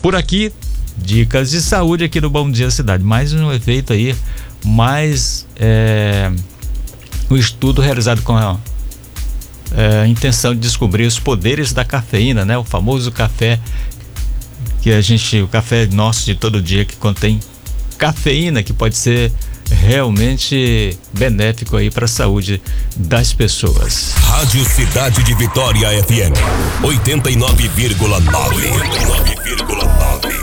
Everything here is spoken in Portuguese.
por aqui, dicas de saúde aqui no Bom Dia Cidade. Mais um efeito aí, mais um estudo realizado com a intenção de descobrir os poderes da cafeína, né? O famoso café o café nosso de todo dia, que contém cafeína, que pode ser realmente benéfico aí para a saúde das pessoas. Rádio Cidade de Vitória FM 89,9.